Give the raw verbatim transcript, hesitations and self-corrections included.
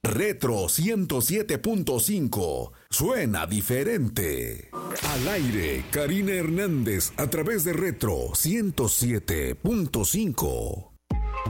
Retro ciento siete punto cinco. Suena diferente. Al aire, Karina Hernández a través de Retro ciento siete punto cinco.